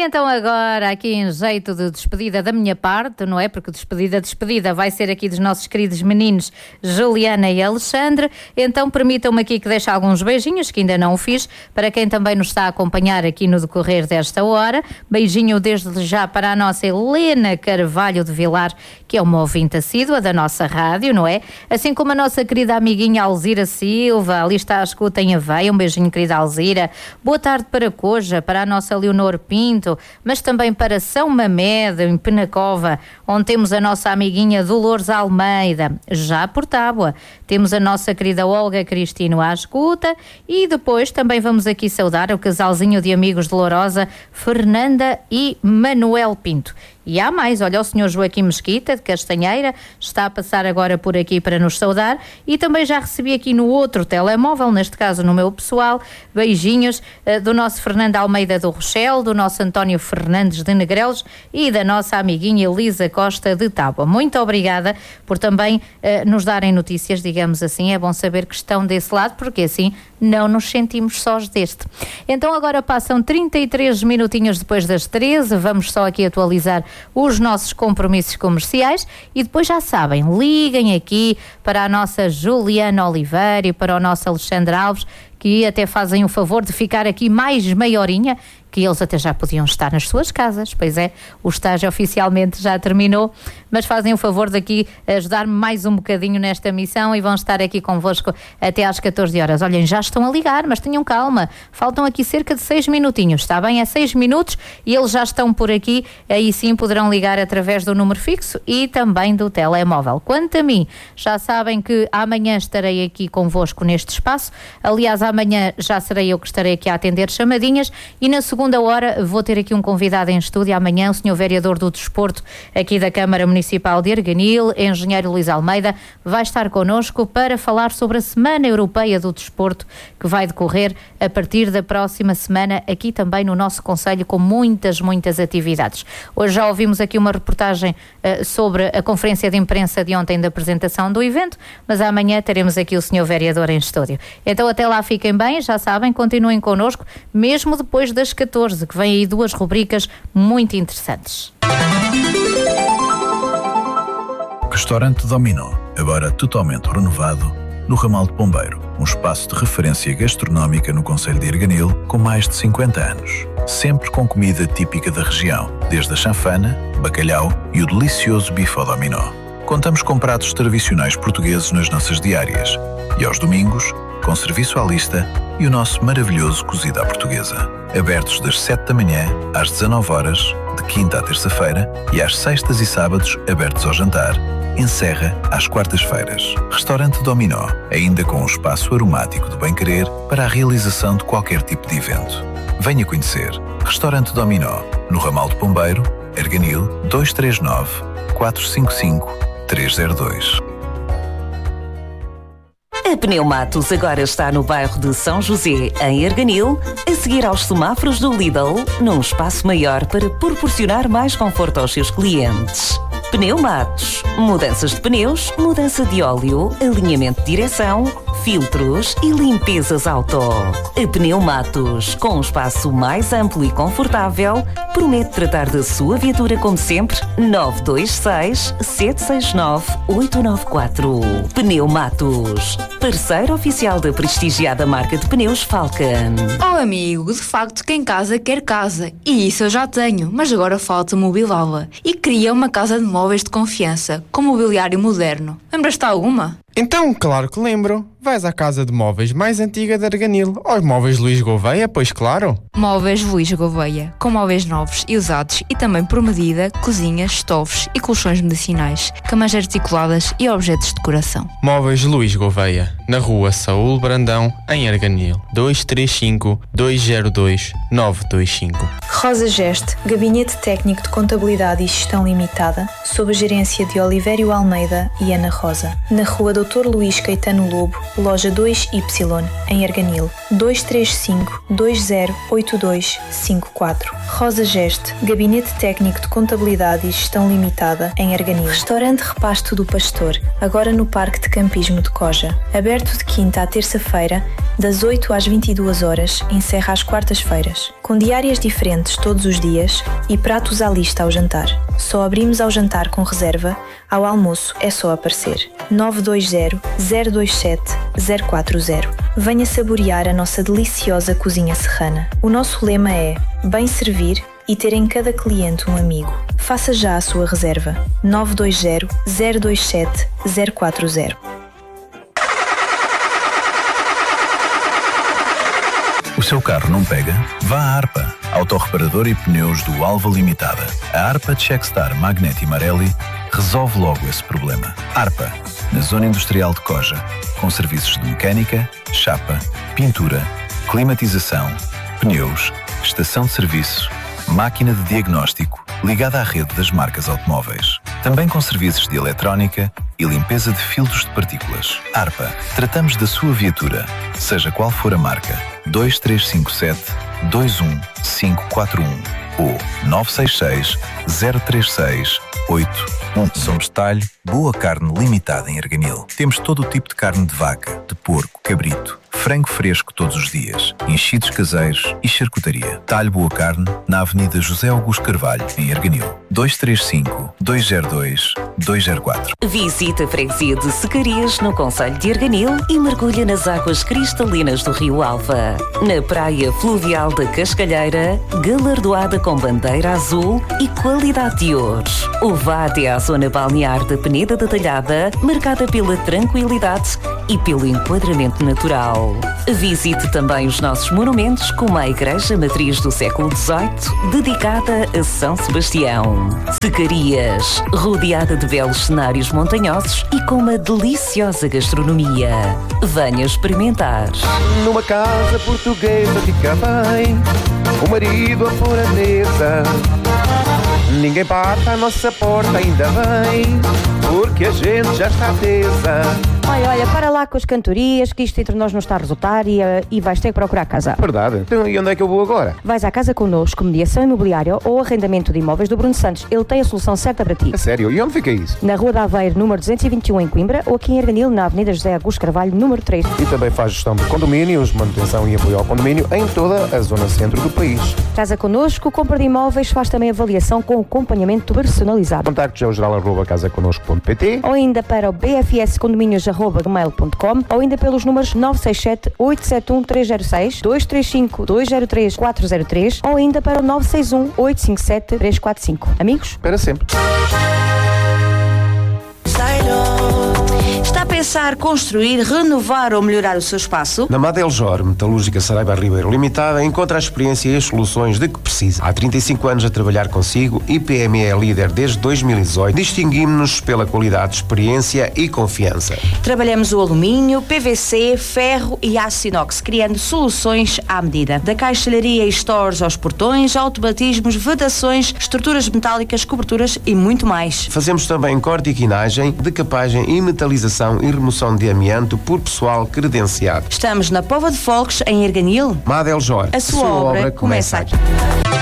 então agora, aqui em jeito de despedida da minha parte, não é? Porque despedida vai ser aqui dos nossos queridos meninos Juliana e Alexandre. Então permitam-me aqui que deixe alguns beijinhos, que ainda não o fiz, para quem também nos está a acompanhar aqui no decorrer desta hora. Beijinho desde já para a nossa Helena Carvalho de Vilar, que é uma ouvinte assídua da nossa rádio, não é? Assim como a nossa querida amiguinha Alzira Silva, ali está a escuta em Aveia. Um beijinho, querida Alzira. Boa tarde para Coja, para a nossa Leonor Pinto, mas também para São Mamed, em Penacova, onde temos a nossa amiguinha Dolores Almeida, já por Tábua. Temos a nossa querida Olga Cristino à escuta e depois também vamos aqui saudar o casalzinho de amigos de Lourosa, Fernanda e Manuel Pinto. E há mais, olha, o senhor Joaquim Mesquita, de Castanheira, está a passar agora por aqui para nos saudar, e também já recebi aqui no outro telemóvel, neste caso no meu pessoal, beijinhos do nosso Fernando Almeida do Rochelle, do nosso António Fernandes de Negrelos e da nossa amiguinha Elisa Costa de Tábua. Muito obrigada por também nos darem notícias, digamos assim. É bom saber que estão desse lado, porque assim não nos sentimos sós deste. Então agora passam 33 minutinhos depois das 13, vamos só aqui atualizar os nossos compromissos comerciais e depois já sabem, liguem aqui para a nossa Juliana Oliveira e para o nosso Alexandre Alves, que até fazem o favor de ficar aqui mais meia horinha, que eles até já podiam estar nas suas casas. Pois é, o estágio oficialmente já terminou, mas fazem o favor de aqui ajudar-me mais um bocadinho nesta missão e vão estar aqui convosco até às 14 horas. Olhem, já estão a ligar, mas tenham calma, faltam aqui cerca de 6 minutinhos, está bem? É 6 minutos e eles já estão por aqui, aí sim poderão ligar através do número fixo e também do telemóvel. Quanto a mim, já sabem que amanhã estarei aqui convosco neste espaço. Aliás, amanhã já serei eu que estarei aqui a atender chamadinhas e na segunda hora vou ter aqui um convidado em estúdio amanhã, o Sr. Vereador do Desporto aqui da Câmara Municipal de Arganil, engenheiro Luís Almeida, vai estar connosco para falar sobre a Semana Europeia do Desporto que vai decorrer a partir da próxima semana aqui também no nosso concelho, com muitas atividades. Hoje já ouvimos aqui uma reportagem sobre a conferência de imprensa de ontem da apresentação do evento, mas amanhã teremos aqui o Sr. Vereador em estúdio. Então até lá fiquem bem, já sabem, continuem connosco, mesmo depois das 14, que vem aí 2 rubricas muito interessantes. Restaurante Dominó, agora totalmente renovado no Ramal de Pombeiro, um espaço de referência gastronómica no concelho de Arganil com mais de 50 anos, sempre com comida típica da região, desde a chanfana, bacalhau e o delicioso bife ao dominó. Contamos com pratos tradicionais portugueses nas nossas diárias e aos domingos, com serviço à lista e o nosso maravilhoso cozido à portuguesa. Abertos das 7 da manhã às 19 horas, de quinta à terça-feira, e às sextas e sábados abertos ao jantar. Encerra às quartas-feiras. Restaurante Dominó, ainda com um espaço aromático de bem-querer para a realização de qualquer tipo de evento. Venha conhecer. Restaurante Dominó, no Ramal de Pombeiro, Arganil, 239 455 302. A Pneumatos agora está no bairro de São José, em Arganil, a seguir aos semáforos do Lidl, num espaço maior para proporcionar mais conforto aos seus clientes. Pneumatos, mudanças de pneus, mudança de óleo, alinhamento de direção, filtros e limpezas auto. A Pneumatos, com um espaço mais amplo e confortável, promete tratar da sua viatura como sempre. 926 769 894. Pneumatos, parceiro oficial da prestigiada marca de pneus Falcon. Oh amigo, de facto quem casa quer casa, e isso eu já tenho, mas agora falta mobilá-la. E queria uma casa de móveis de confiança, com mobiliário moderno. Lembras-te alguma? Então, claro que lembro. Vais à casa de móveis mais antiga de Arganil, aos Móveis Luís Gouveia, pois claro. Móveis Luís Gouveia, com móveis novos e usados e também por medida, cozinhas, estofos e colchões medicinais, camas articuladas e objetos de decoração. Móveis Luís Gouveia, na rua Saúl Brandão, em Arganil, 235 202 925. Rosa Geste, Gabinete Técnico de Contabilidade e Gestão Limitada, sob a gerência de Olivério Almeida e Ana Rosa, na rua Dr. Luís Caetano Lobo, loja 2Y, em Arganil, 235 2082 54. Rosa Geste, Gabinete Técnico de Contabilidade e Gestão Limitada, em Arganil. Restaurante Repasto do Pastor, agora no Parque de Campismo de Coja, aberto de quinta à terça-feira Das 8 às 22 horas, encerra às quartas-feiras, com diárias diferentes todos os dias e pratos à lista ao jantar. Só abrimos ao jantar com reserva, ao almoço é só aparecer. 920-027-040. Venha saborear a nossa deliciosa cozinha serrana. O nosso lema é bem servir e ter em cada cliente um amigo. Faça já a sua reserva. 920-027-040. O seu carro não pega? Vá à ARPA, autorreparador e pneus do Alva Limitada. A ARPA Checkstar Magneti Marelli resolve logo esse problema. ARPA, na Zona Industrial de Coja, com serviços de mecânica, chapa, pintura, climatização, pneus, estação de serviços, máquina de diagnóstico ligada à rede das marcas automóveis. Também com serviços de eletrónica e limpeza de filtros de partículas. ARPA, tratamos da sua viatura, seja qual for a marca. 2357-21541 ou 966-036-81. Somos Talho Boa Carne Limitada em Arganil. Temos todo o tipo de carne de vaca, de porco, cabrito, frango fresco todos os dias, enchidos caseiros e charcutaria. Talho Boa Carne, na Avenida José Augusto Carvalho, em Arganil. 235-202-204. Visita a freguesia de Secarias, no concelho de Arganil, e mergulha nas águas cristalinas do Rio Alva. Na praia fluvial da Cascalheira, galardoada com bandeira azul e qualidade de ouro. Ou vá até à zona balnear da Peneda da Talhada, marcada pela tranquilidade e pelo enquadramento natural. Visite também os nossos monumentos, como a Igreja Matriz do século XVIII, dedicada a São Sebastião. Secarias, rodeada de belos cenários montanhosos e com uma deliciosa gastronomia. Venha experimentar. Numa casa portuguesa fica bem, o marido a pôr a mesa. Ninguém bate à nossa porta, ainda bem, porque a gente já está tesa. Olha, para lá com as cantorias, que isto entre nós não está a resultar e vais ter que procurar casa. Verdade. Então, e onde é que eu vou agora? Vais à Casa Connosco, mediação imobiliária ou arrendamento de imóveis do Bruno Santos. Ele tem a solução certa para ti. A sério? E onde fica isso? Na Rua da Aveiro, número 221 em Coimbra, ou aqui em Arganil, na Avenida José Augusto Carvalho, número 3. E também faz gestão de condomínios, manutenção e apoio ao condomínio em toda a zona centro do país. Casa Connosco, compra de imóveis, faz também avaliação com acompanhamento personalizado. Contactos é o geral@casaconosco.pt ou ainda para o bfscondomínios@gmail.com ou ainda pelos números 967-871-306, 235-203-403 ou ainda para o 961-857-345. Amigos? Para sempre. Está a pensar construir, renovar ou melhorar o seu espaço? Na Madeljor Metalúrgica Saraiva Ribeiro Limitada encontra a experiência e as soluções de que precisa. Há 35 anos a trabalhar consigo e PME é líder desde 2018. Distinguimos-nos pela qualidade, experiência e confiança. Trabalhamos o alumínio, PVC, ferro e aço inox, criando soluções à medida. Da caixalharia e stores aos portões, automatismos, vedações, estruturas metálicas, coberturas e muito mais. Fazemos também cortiquinagem, decapagem e metalização e remoção de amianto por pessoal credenciado. Estamos na Póvoa de Folques, em Arganil. Madeljor, a sua obra começa aqui.